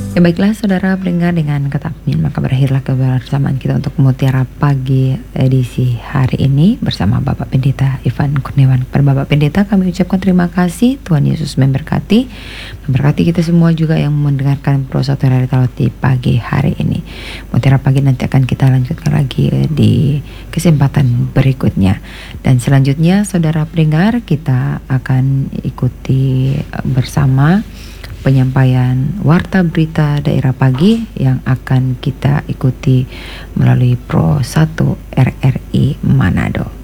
Ya baiklah saudara pendengar, dengan kata amin maka berakhirlah kebersamaan kita untuk Mutiara Pagi edisi hari ini bersama Bapak Pendeta Ivan Kurniawan. Kepada Bapak Pendeta kami ucapkan terima kasih. Tuhan Yesus memberkati kita semua juga yang mendengarkan prosotor dari Talot di pagi hari ini. Mutiara Pagi nanti akan kita lanjutkan lagi di kesempatan berikutnya. Dan selanjutnya saudara pendengar, kita akan ikuti bersama penyampaian warta berita daerah pagi yang akan kita ikuti melalui Pro 1 RRI Manado.